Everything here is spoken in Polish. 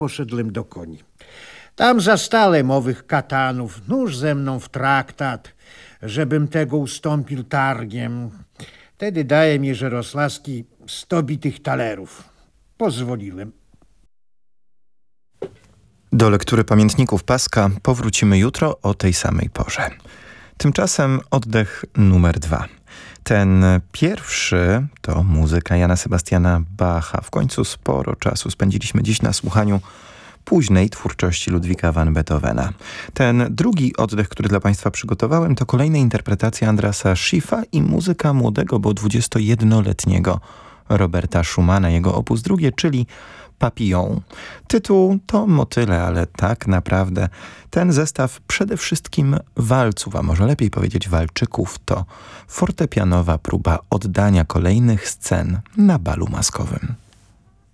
Poszedłem do koni. Tam zastałem owych katanów, nóż ze mną w traktat, żebym tego ustąpił targiem. Wtedy daje mi Żeroslaski 100 bitych talerów. Pozwoliłem. Do lektury pamiętników Paska powrócimy jutro o tej samej porze. Tymczasem oddech numer 2. Ten pierwszy to muzyka Jana Sebastiana Bacha. W końcu sporo czasu spędziliśmy dziś na słuchaniu późnej twórczości Ludwika van Beethovena. Ten drugi oddech, który dla Państwa przygotowałem, to kolejna interpretacja Andrasa Schiffa i muzyka młodego, bo 21-letniego Roberta Schumana, jego opus drugie, czyli Papillon. Tytuł to motyle, ale tak naprawdę ten zestaw przede wszystkim walców, a może lepiej powiedzieć walczyków, to fortepianowa próba oddania kolejnych scen na balu maskowym.